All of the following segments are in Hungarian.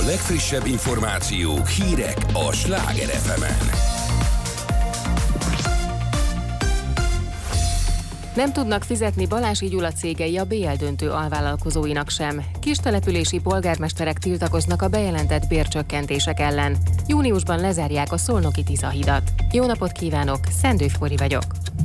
legfrissebb információk, hírek a Sláger FM-en. Nem tudnak fizetni Balási Gyula cégei a BL döntő alvállalkozóinak sem. Kistelepülési polgármesterek tiltakoznak a bejelentett bércsökkentések ellen. Júniusban lezárják a szolnoki Tisza hidat. Jó napot kívánok, Szendő Fori vagyok.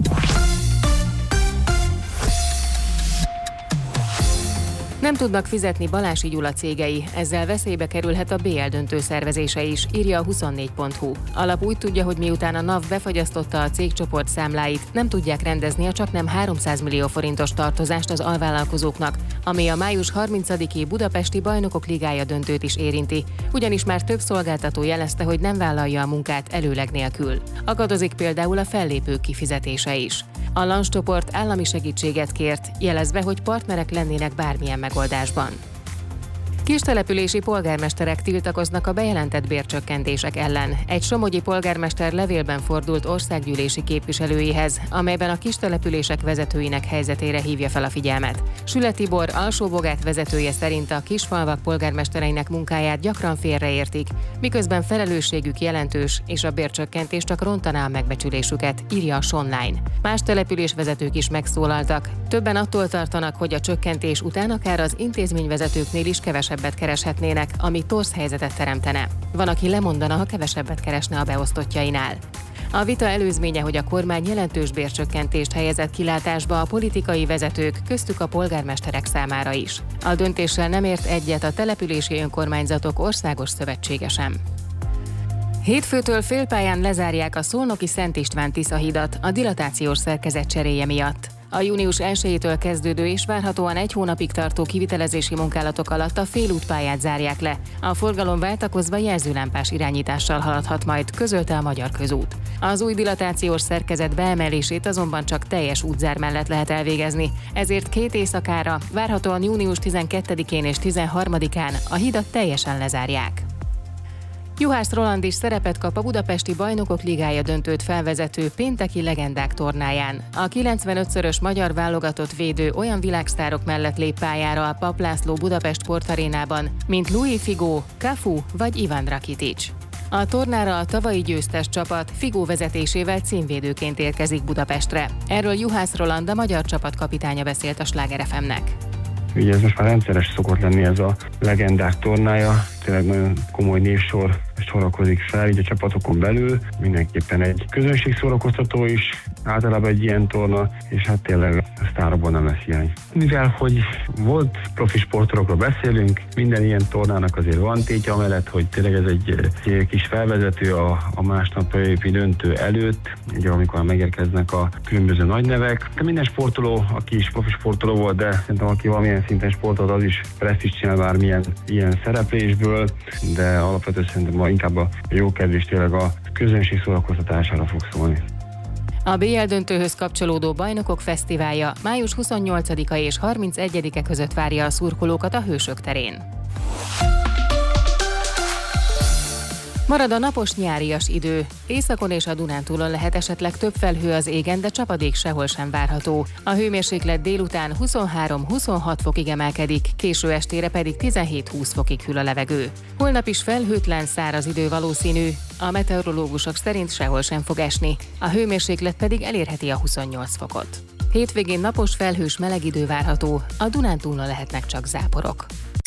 Nem tudnak fizetni Balási Gyula cégei, ezzel veszélybe kerülhet a BL döntő szervezése is, írja a 24.hu. A lap úgy tudja, hogy miután a NAV befagyasztotta a cégcsoport számláit, nem tudják rendezni a csaknem 300 millió forintos tartozást az alvállalkozóknak, ami a május 30-i Budapesti Bajnokok Ligája döntőt is érinti, ugyanis már több szolgáltató jelezte, hogy nem vállalja a munkát előleg nélkül. Akadozik például a fellépők kifizetése is. A Lancs csoport állami segítséget kért, jelezve, hogy partnerek lennének bármilyen megoldásban. Kistelepülési polgármesterek tiltakoznak a bejelentett bércsökkentések ellen. Egy somogyi polgármester levélben fordult országgyűlési képviselőihez, amelyben a kistelepülések vezetőinek helyzetére hívja fel a figyelmet. Süle Tibor, Alsó-Bogát vezetője szerint a kisfalvak polgármestereinek munkáját gyakran félreértik, miközben felelősségük jelentős, és a bércsökkentés csak rontaná a megbecsülésüket, írja a Sonline. Más településvezetők is megszólaltak. Többen attól tartanak, hogy a csökkentés után akár az intézményvezetőknél is kevesebbet kereshetnének, ami torz helyzetet teremtene. Van, aki lemondana, ha kevesebbet keresne a beosztottjainál. A vita előzménye, hogy a kormány jelentős bércsökkentést helyezett kilátásba a politikai vezetők, köztük a polgármesterek számára is. A döntéssel nem ért egyet a Települési Önkormányzatok Országos Szövetsége sem. Hétfőtől félpályán lezárják a szolnoki Szent István Tisza hidat a dilatációs szerkezet cseréje miatt. A június 1-től kezdődő és várhatóan egy hónapig tartó kivitelezési munkálatok alatt a félútpályát zárják le. A forgalom váltakozva jelzőlámpás irányítással haladhat majd, közölte a Magyar Közút. Az új dilatációs szerkezet beemelését azonban csak teljes útzár mellett lehet elvégezni, ezért 2 éjszakára, várhatóan június 12-én és 13-án a hidat teljesen lezárják. Juhász Roland is szerepet kap a Budapesti Bajnokok Ligája döntőt felvezető pénteki legendák tornáján. A 95-szörös magyar válogatott védő olyan világsztárok mellett lép pályára a Papp László Budapest Sportarénában, mint Luis Figo, Cafu vagy Ivan Rakitic. A tornára a tavalyi győztes csapat Figo vezetésével címvédőként érkezik Budapestre. Erről Juhász Roland, a magyar csapat kapitánya beszélt a Sláger FM-nek. Ugye ez most már rendszeres szokott lenni ez a legendák tornája, tényleg nagyon komoly névsor sorakozik fel így a csapatokon belül, mindenképpen egy közönségszórakoztató is, általában egy ilyen torna, és hát tényleg a sztárokból nem lesz hiány. Mivel, hogy volt profi sportolókról beszélünk, minden ilyen tornának azért van tétje amellett, hogy tényleg ez egy kis felvezető a másnapi döntő előtt, ugye amikor megérkeznek a különböző nagy nevek. De minden sportoló, aki is profi sportoló volt, de szerintem aki valamilyen szinten sportolt, az is presztízs csinál bármilyen ilyen szereplésből, de alapvetően szerintem inkább a jókedvés tényleg a közönség szórakoztatására fog szólni. A BL döntőhöz kapcsolódó Bajnokok Fesztiválja május 28-a és 31-e között várja a szurkolókat a Hősök terén. Marad a napos nyárias idő. Északon és a Dunántúlon lehet esetleg több felhő az égen, de csapadék sehol sem várható. A hőmérséklet délután 23-26 fokig emelkedik, késő estére pedig 17-20 fokig hűl a levegő. Holnap is felhőtlen, száraz idő valószínű, a meteorológusok szerint sehol sem fog esni, a hőmérséklet pedig elérheti a 28 fokot. Hétvégén napos, felhős, meleg idő várható, a Dunántúlon lehetnek csak záporok.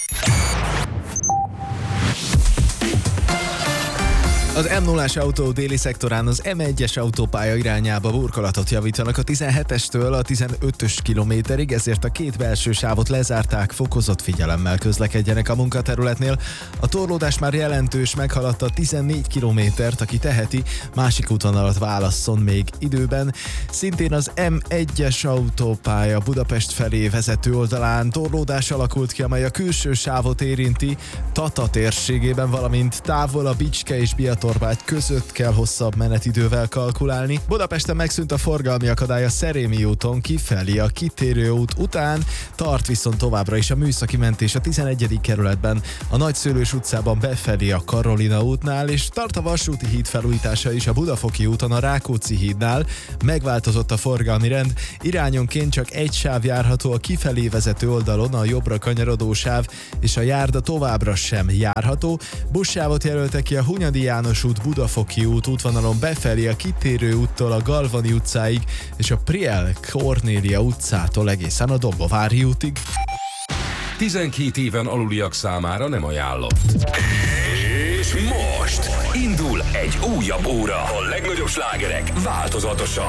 Az M0-as autó déli szektorán az M1-es autópálya irányába burkolatot javítanak a 17-estől a 15-ös kilométerig, ezért a 2 belső sávot lezárták, fokozott figyelemmel közlekedjenek a munkaterületnél. A torlódás már jelentős, meghaladta 14 kilométert, aki teheti, másik útvonalat válasszon még időben. Szintén az M1-es autópálya Budapest felé vezető oldalán torlódás alakult ki, amely a külső sávot érinti Tata térségében, valamint távol a Bicske és Biaton Balatonfürdő-Szatorbágy között kell hosszabb menetidővel kalkulálni. Budapesten megszűnt a forgalmi akadály a Szerémi úton kifelé a kitérő út után, tart viszont továbbra is a műszaki mentés a 11. kerületben, a Nagyszőlős utcában befelé a Karolina útnál, és tart a vasúti híd felújítása is a Budafoki úton a Rákóczi hídnál. Megváltozott a forgalmi rend, irányonként csak egy sáv járható a kifelé vezető oldalon, a jobbra kanyarodó sáv, és a járda továbbra sem járható. Buszsávot jelöltek ki a Hunyadi János út Budafoki út útvonalon befelé a kitérő úttól a Galvani utcáig, és a Priel Kornélia utcától egészen a Dombovári útig. 12 éven aluliak számára nem ajánlott. És most indul egy újabb óra. A legnagyobb slágerek változatosan.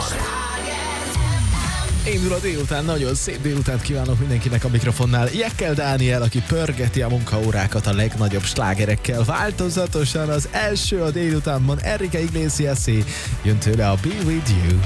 Indul a délután, nagyon szép délutánt kívánok mindenkinek a mikrofonnál. Jekkel Dániel, aki pörgeti a munkaórákat a legnagyobb slágerekkel. Változatosan az első a délutánban Enrique Iglesiasé, jön tőle a Be With You.